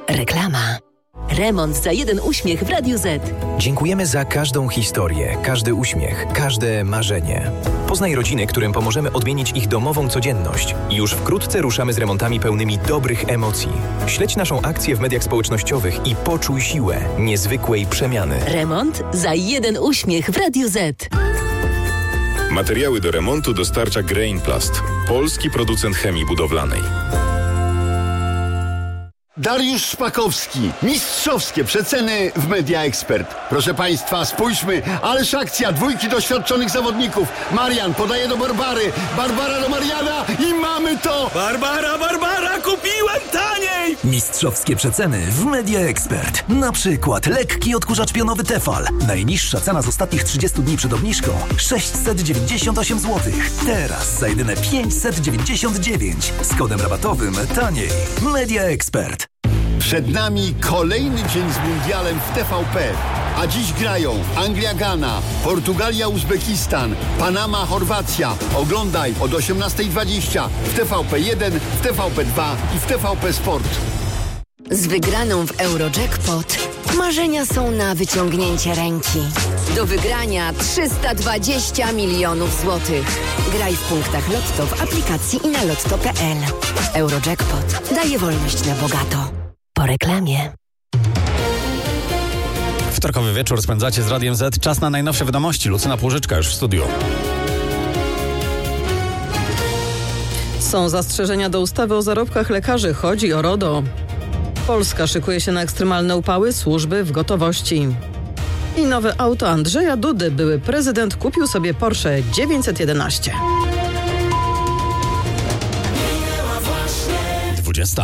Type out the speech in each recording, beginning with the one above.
Reklama. Remont za jeden uśmiech w Radiu Z. Dziękujemy za każdą historię, każdy uśmiech, każde marzenie. Poznaj rodziny, którym pomożemy odmienić ich domową codzienność. I już wkrótce ruszamy z remontami pełnymi dobrych emocji. Śledź naszą akcję w mediach społecznościowych i poczuj siłę niezwykłej przemiany. Remont za jeden uśmiech w Radiu Z. Materiały do remontu dostarcza Grainplast, polski producent chemii budowlanej. Dariusz Szpakowski. Mistrzowskie przeceny w Media Expert. Proszę Państwa, spójrzmy, ależ akcja, dwójki doświadczonych zawodników. Marian podaje do Barbary, Barbara do Mariana i mamy to! Barbara, kupiłem taniej! Mistrzowskie przeceny w Media Expert. Na przykład lekki odkurzacz pionowy Tefal. Najniższa cena z ostatnich 30 dni przed obniżką 698 zł. Teraz za jedyne 599. Z kodem rabatowym taniej. Media Expert. Przed nami kolejny dzień z mundialem w TVP. A dziś grają Anglia-Gana, Portugalia-Uzbekistan, Panama-Chorwacja. Oglądaj od 18:20 w TVP1, w TVP2 i w TVP Sport. Z wygraną w Eurojackpot marzenia są na wyciągnięcie ręki. Do wygrania 320 milionów złotych. Graj w punktach Lotto w aplikacji i na lotto.pl. Eurojackpot daje wolność na bogato. Po reklamie. Wtorkowy wieczór spędzacie z Radiem Z. Czas na najnowsze wiadomości. Lucyna Płużyczka już w studiu. Są zastrzeżenia do ustawy o zarobkach lekarzy. Chodzi o RODO. Polska szykuje się na ekstremalne upały, służby w gotowości. I nowe auto Andrzeja Dudy. Były prezydent kupił sobie Porsche 911. 20.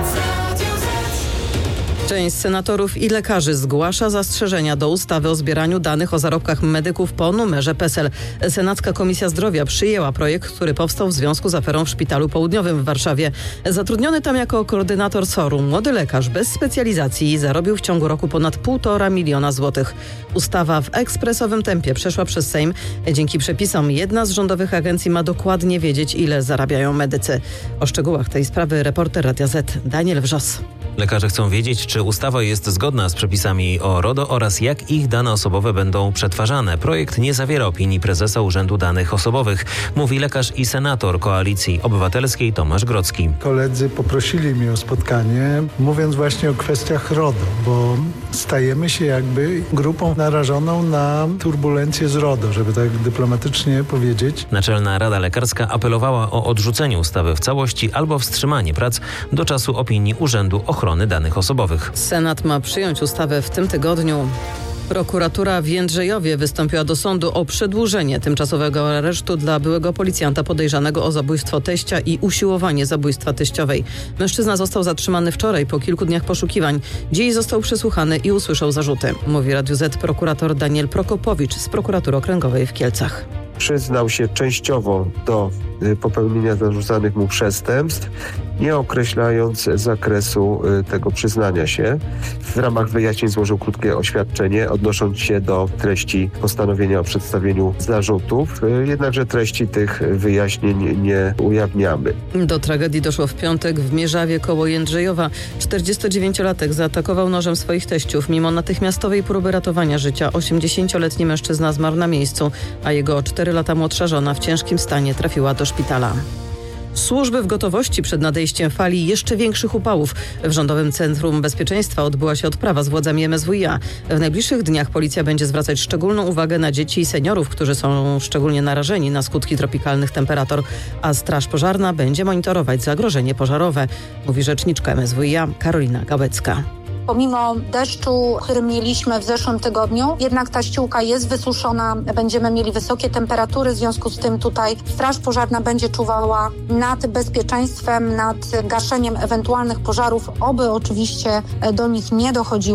Część senatorów i lekarzy zgłasza zastrzeżenia do ustawy o zbieraniu danych o zarobkach medyków po numerze PESEL. Senacka Komisja Zdrowia przyjęła projekt, który powstał w związku z aferą w Szpitalu Południowym w Warszawie. Zatrudniony tam jako koordynator SOR-u młody lekarz bez specjalizacji zarobił w ciągu roku ponad 1,5 miliona złotych. Ustawa w ekspresowym tempie przeszła przez Sejm. Dzięki przepisom jedna z rządowych agencji ma dokładnie wiedzieć, ile zarabiają medycy. O szczegółach tej sprawy reporter Radia Z Daniel Wrzos. Lekarze chcą wiedzieć, czy ustawa jest zgodna z przepisami o RODO oraz jak ich dane osobowe będą przetwarzane. Projekt nie zawiera opinii prezesa Urzędu Danych Osobowych, mówi lekarz i senator Koalicji Obywatelskiej Tomasz Grodzki. Koledzy poprosili mnie o spotkanie, mówiąc właśnie o kwestiach RODO, bo stajemy się jakby grupą narażoną na turbulencje z RODO, żeby tak dyplomatycznie powiedzieć. Naczelna Rada Lekarska apelowała o odrzucenie ustawy w całości albo wstrzymanie prac do czasu opinii Urzędu Ochrony Danych Osobowych. Senat ma przyjąć ustawę w tym tygodniu. Prokuratura w Jędrzejowie wystąpiła do sądu o przedłużenie tymczasowego aresztu dla byłego policjanta podejrzanego o zabójstwo teścia i usiłowanie zabójstwa teściowej. Mężczyzna został zatrzymany wczoraj po kilku dniach poszukiwań. Dziś został przesłuchany i usłyszał zarzuty. Mówi Radiu Z prokurator Daniel Prokopowicz z Prokuratury Okręgowej w Kielcach. Przyznał się częściowo do popełnienia zarzucanych mu przestępstw, nie określając zakresu tego przyznania się. W ramach wyjaśnień złożył krótkie oświadczenie, odnosząc się do treści postanowienia o przedstawieniu zarzutów, jednakże treści tych wyjaśnień nie ujawniamy. Do tragedii doszło w piątek w Mierzawie koło Jędrzejowa. 49-latek zaatakował nożem swoich teściów. Mimo natychmiastowej próby ratowania życia 80-letni mężczyzna zmarł na miejscu, a jego 4 lata młodsza żona w ciężkim stanie trafiła do szpitala. Służby w gotowości przed nadejściem fali jeszcze większych upałów. W Rządowym Centrum Bezpieczeństwa odbyła się odprawa z władzami MSWiA. W najbliższych dniach policja będzie zwracać szczególną uwagę na dzieci i seniorów, którzy są szczególnie narażeni na skutki tropikalnych temperatur, a Straż Pożarna będzie monitorować zagrożenie pożarowe, mówi rzeczniczka MSWiA Karolina Gałecka. Pomimo deszczu, który mieliśmy w zeszłym tygodniu, jednak ta ściółka jest wysuszona, będziemy mieli wysokie temperatury, w związku z tym tutaj Straż Pożarna będzie czuwała nad bezpieczeństwem, nad gaszeniem ewentualnych pożarów, oby oczywiście do nich nie dochodziło.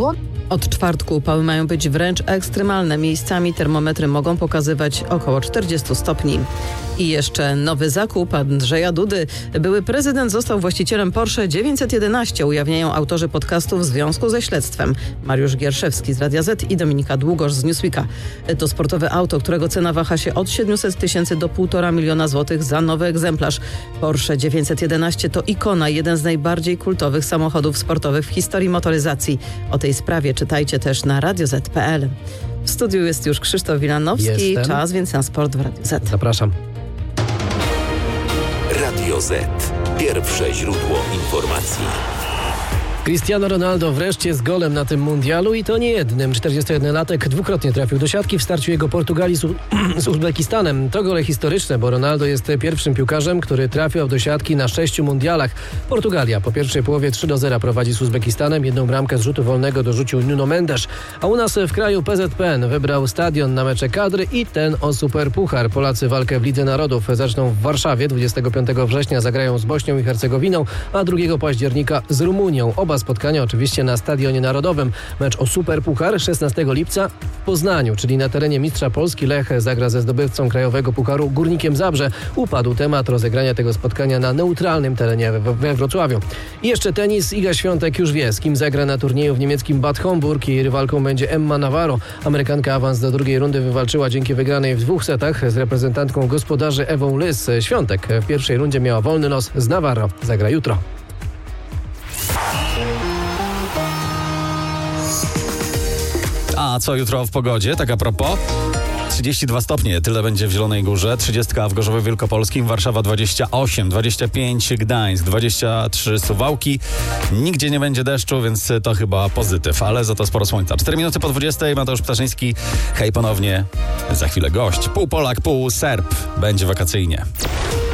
Od czwartku upały mają być wręcz ekstremalne. Miejscami termometry mogą pokazywać około 40 stopni. I jeszcze nowy zakup Andrzeja Dudy. Były prezydent został właścicielem Porsche 911, ujawniają autorzy podcastu w związku ze śledztwem. Mariusz Gierszewski z Radia Z i Dominika Długosz z Newsweeka. To sportowe auto, którego cena waha się od 700 000 do 1,5 miliona złotych za nowy egzemplarz. Porsche 911 to ikona, jeden z najbardziej kultowych samochodów sportowych w historii motoryzacji. O tej sprawie czytajcie też na radioz.pl. W studiu jest już Krzysztof Wilanowski. Jestem. Czas więc na sport w Radio Z. Zapraszam. Radio Z. Pierwsze źródło informacji. Cristiano Ronaldo wreszcie z golem na tym mundialu i to nie jednym. 41-latek dwukrotnie trafił do siatki w starciu jego Portugalii z Uzbekistanem. To gole historyczne, bo Ronaldo jest pierwszym piłkarzem, który trafiał do siatki na 6 mundialach. Portugalia po pierwszej połowie 3-0 prowadzi z Uzbekistanem. Jedną bramkę z rzutu wolnego dorzucił Nuno Mendes. A u nas w kraju PZPN wybrał stadion na mecze kadry i ten o Superpuchar. Polacy walkę w Lidze Narodów zaczną w Warszawie. 25 września zagrają z Bośnią i Hercegowiną, a 2 października z Rumunią. Oba spotkania oczywiście na Stadionie Narodowym. Mecz o Superpuchar 16 lipca w Poznaniu, czyli na terenie mistrza Polski. Lech zagra ze zdobywcą krajowego pucharu Górnikiem Zabrze. Upadł temat rozegrania tego spotkania na neutralnym terenie we Wrocławiu. I jeszcze tenis. Iga Świątek już wie, z kim zagra na turnieju w niemieckim Bad Homburg. Jej rywalką będzie Emma Navarro. Amerykanka awans do drugiej rundy wywalczyła dzięki wygranej w 2 setach z reprezentantką gospodarzy Ewą Lys. Świątek w pierwszej rundzie miała wolny los z Navarro. Zagra jutro. A co jutro w pogodzie? Tak a propos. 32 stopnie, tyle będzie w Zielonej Górze, 30 w Gorzowie Wielkopolskim, Warszawa 28, 25 Gdańsk, 23 Suwałki. Nigdzie nie będzie deszczu, więc to chyba pozytyw, ale za to sporo słońca. 4 minuty po 20, Mateusz Ptaszyński. Hej ponownie, za chwilę gość. Pół Polak, pół Serb. Będzie wakacyjnie.